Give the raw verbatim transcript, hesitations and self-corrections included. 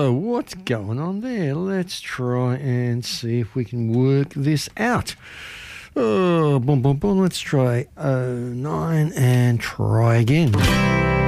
Oh, what's going on there? Let's try and see if we can work this out. Oh, boom, boom, boom. Let's try oh nine and try again.